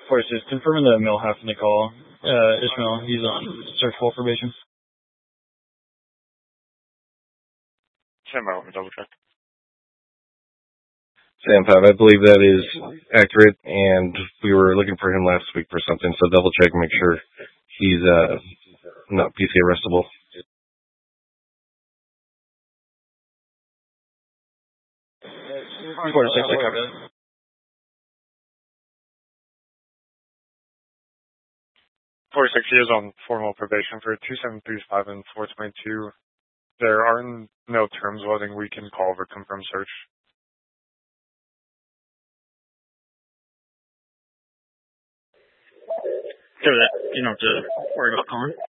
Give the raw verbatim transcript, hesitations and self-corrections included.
forty-six, confirming the male half in the call. Uh, Ishmael, he's on searchable probation. Stand by, let me double check. Sam five, I believe that is accurate, and we were looking for him last week for something, so double check and make sure he's uh, not P C arrestable. forty-six, I covered that. forty-six, he is on formal probation for two seven three five and four twenty-two. There are no terms loading. We can call over confirm search. So that, you know, to worry about calling.